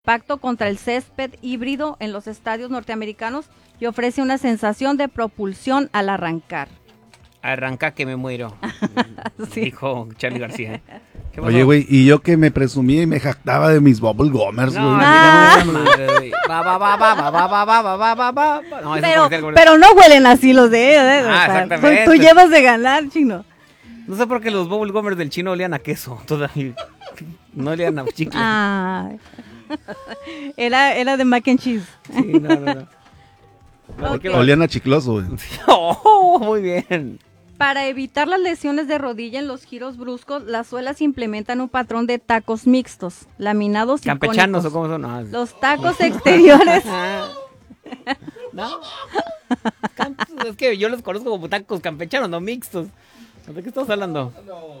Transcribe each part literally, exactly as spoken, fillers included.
impacto contra el césped híbrido en los estadios norteamericanos y ofrece una sensación de propulsión al arrancar. Arranca que me muero, sí. Dijo Charly García. Oye, güey, y yo que me presumía y me jactaba de mis bubble gummers, güey. No, Ah. no, madre, güey. Va, va, va, va, va, va, va, va, va, va, va, va. No, eso Pero, es comercial, pero no huelen así los de ellos, ¿eh? O Ah, sea, exactamente. Tú, tú llevas de ganar, chino. No sé por qué los bubble gummers del chino olían a queso todavía. No olían a chicle. Ah, era, era de mac and cheese. Sí, no, no, no. No, Ok. ¿qué va? Olían a chicloso, güey. Oh, muy bien. Para evitar las lesiones de rodilla en los giros bruscos, las suelas implementan un patrón de tacos mixtos, laminados y ¿Campechanos cónicos. o cómo son? No, es- Los tacos exteriores. ¿No? Camp- Es que yo los conozco como tacos campechanos, no mixtos. ¿De qué estamos hablando?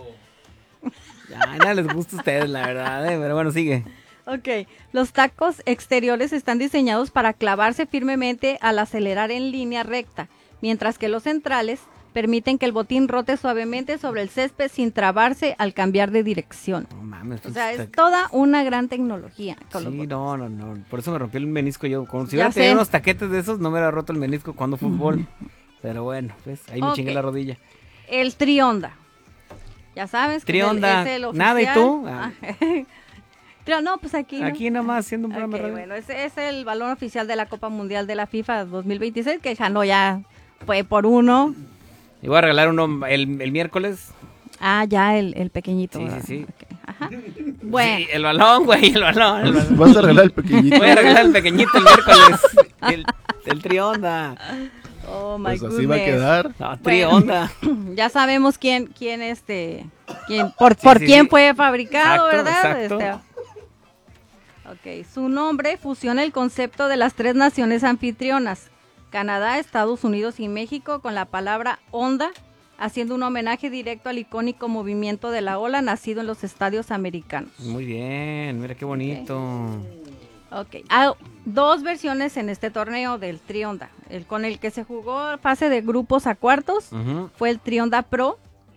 Ya, nada les gusta a ustedes, la verdad, ¿eh? Pero bueno, sigue. Ok, los tacos exteriores están diseñados para clavarse firmemente al acelerar en línea recta, mientras que los centrales permiten que el botín rote suavemente sobre el césped sin trabarse al cambiar de dirección. No mames. O sea, pues, es toda una gran tecnología. con los Sí, botones. no, no, no. Por eso me rompió el menisco yo. Como si Ya hubiera tenido sé. unos taquetes de esos, no me hubiera roto el menisco cuando fútbol. Pero bueno, pues ahí me Ok. chingué la rodilla. El Trionda. Ya sabes que Trionda. es el, es el Nada, ¿y oficial. tú? Ah. Trio- no, pues aquí. ¿no? Aquí nomás haciendo un programa Ok, de radio. bueno, ese es el balón oficial de la Copa Mundial de la FIFA dos mil veintiséis, que ya no, ya fue por uno. Y voy a regalar uno el, el miércoles. Ah, ya el, el pequeñito. Sí, sí, ¿verdad? sí. Ok, ajá. Bueno, Sí, el balón, güey, el balón. El balón. Vas a arreglar el pequeñito. Voy a regalar el pequeñito el miércoles. El, el Trionda. oh my Pues así va a goodness. quedar. No, Trionda. Ya sabemos quién, quién este, quién, por, por sí, quién sí. fue fabricado, Exacto, ¿verdad? exacto. Este, ok, su nombre fusiona el concepto de las tres naciones anfitrionas, Canadá, Estados Unidos y México, con la palabra onda, haciendo un homenaje directo al icónico movimiento de la ola nacido en los estadios americanos. Muy bien, mira qué bonito. Ok, hay dos versiones en este torneo del Trionda. El con el que se jugó fase de grupos a cuartos Ujú. fue el Trionda Pro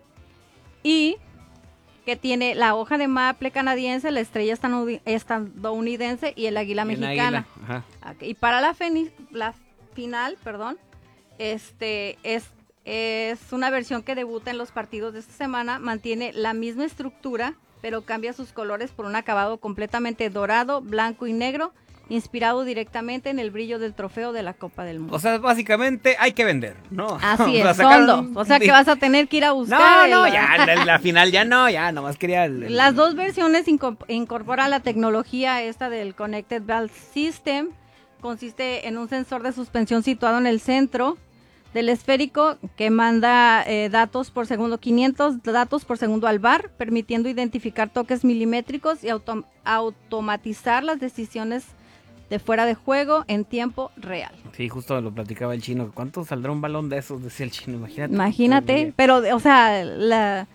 y que tiene la hoja de maple canadiense, la estrella estanudi- estadounidense y el águila En mexicana. águila, ajá. Ok, y para la, feni- la final, perdón, este es, es una versión que debuta en los partidos de esta semana, mantiene la misma estructura, pero cambia sus colores por un acabado completamente dorado, blanco y negro, inspirado directamente en el brillo del trofeo de la Copa del Mundo. O sea, básicamente hay que vender, ¿no? Así O sea, es, sacaron- son dos. O sea que vas a tener que ir a No, buscar. no, el- ya, la, la final ya no, ya, nomás quería... el- el- Las dos versiones inco- incorporan la tecnología esta del Connected Valve System. Consiste en un sensor de suspensión situado en el centro del esférico que manda eh, datos por segundo, quinientos datos por segundo al V A R, permitiendo identificar toques milimétricos y autom- automatizar las decisiones de fuera de juego en tiempo real. Sí, justo lo platicaba el chino. ¿Cuánto saldrá un balón de esos? Decía el chino, imagínate. Imagínate, pero, o sea, la,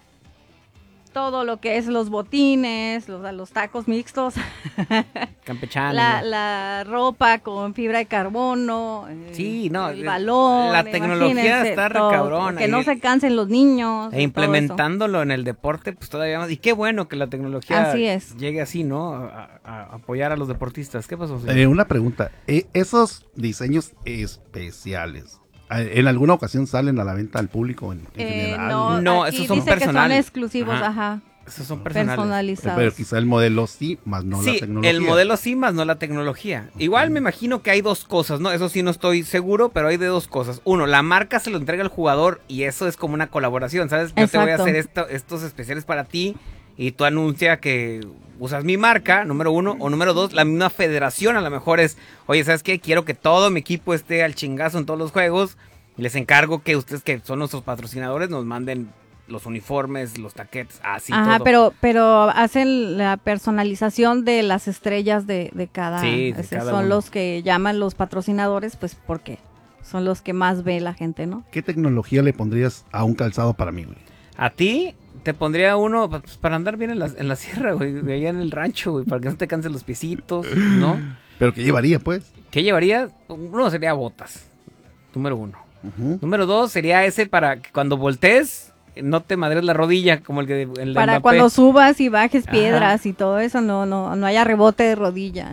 todo lo que es los botines, los, los tacos mixtos, Campechano. la, ¿no? la ropa con fibra de carbono, eh, Sí, no, el eh, balón, la tecnología imagínense, está re todo, cabrona, que no y- se cansen los niños. E implementándolo en el deporte, pues todavía más. Y qué bueno que la tecnología Así es. llegue así, ¿no? A, a- a apoyar a los deportistas. ¿Qué pasó, señor? Eh, una pregunta. Eh, esos diseños especiales, eh, ¿en alguna ocasión salen a la venta al público en, en Eh, general? no, No, aquí esos son dice que son personales. exclusivos, Ajá. ajá, Esos son personales. personalizados. Pero quizá el modelo sí, más no sí, la tecnología. el modelo sí, más no la tecnología. Igual me imagino que hay dos cosas, ¿no? Eso sí no estoy seguro, pero hay de dos cosas. Uno, la marca se lo entrega al jugador y eso es como una colaboración, ¿sabes? Yo te voy a Exacto. hacer esto, estos especiales para ti y tú anuncia que usas mi marca, número uno. O número dos, la misma federación a lo mejor es, oye, ¿sabes qué? Quiero que todo mi equipo esté al chingazo en todos los juegos y les encargo que ustedes, que son nuestros patrocinadores, nos manden los uniformes, los taquetes, así Ajá, todo. pero pero hacen la personalización de las estrellas de, de cada, Sí, de ese cada son uno. los que llaman los patrocinadores, pues porque son los que más ve la gente, ¿no? ¿Qué tecnología le pondrías a un calzado para mí, güey? A ti te pondría uno pues, para andar bien en la, en la sierra, güey, de allá en el rancho, güey, para que no te cansen los piecitos, ¿no? ¿Pero qué llevaría, pues? ¿Qué llevarías? Uno sería botas, número uno. Ujú. Número dos sería ese para que cuando voltees no te madres la rodilla como el que el de Para Mbappé. cuando subas y bajes Ajá. piedras y todo eso, no, no, no haya rebote de rodilla.